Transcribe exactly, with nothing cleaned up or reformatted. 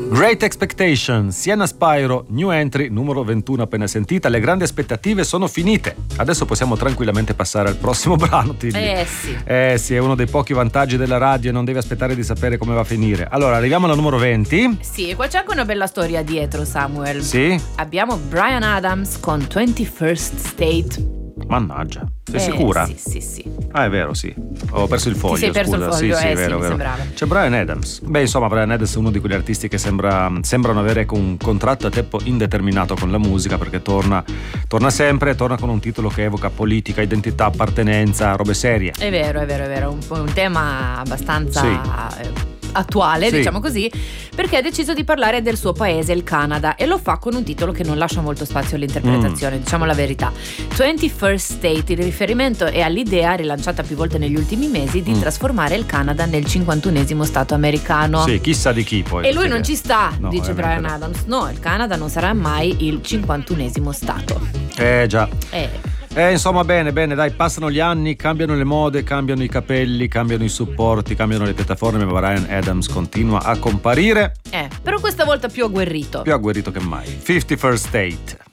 Great Expectations, Sienna Spyro, new entry, numero ventuno appena sentita. Le grandi aspettative sono finite. Adesso possiamo tranquillamente passare al prossimo brano, Tilly. Eh sì. Eh sì, è uno dei pochi vantaggi della radio e non devi aspettare di sapere come va a finire. Allora, arriviamo alla numero venti. Sì, qua c'è anche una bella storia dietro, Samuel. Sì? Abbiamo Bryan Adams con twenty-first State. Mannaggia, sei eh, sicura? Sì, sì, sì. Ah, è vero, sì. Ho perso il foglio. Ti sei perso scusa. il foglio, sì, sì, eh, è vero, sì, mi vero. sembrava. C'è Bryan Adams. Beh, insomma, Bryan Adams è uno di quegli artisti che sembra, sembrano avere un contratto a tempo indeterminato con la musica, perché torna, torna sempre, torna con un titolo che evoca politica, identità, appartenenza, robe serie. È vero, è vero, è vero. Un, un tema abbastanza... Sì. attuale, sì. diciamo così, perché ha deciso di parlare del suo paese, il Canada, e lo fa con un titolo che non lascia molto spazio all'interpretazione, mm. diciamo la verità. twenty-first State, il riferimento è all'idea, rilanciata più volte negli ultimi mesi, di mm. trasformare il Canada nel cinquantunesimo stato americano. Sì, chissà di chi poi. E lui non ci sta, no, dice Bryan Adams. No, il Canada non sarà mai il cinquantunesimo stato. Eh già. Eh Eh, insomma, bene, bene, dai, passano gli anni, cambiano le mode, cambiano i capelli, cambiano i supporti, cambiano le piattaforme, ma Bryan Adams continua a comparire. Eh, però questa volta più agguerrito. Più agguerrito che mai. fifty-first State.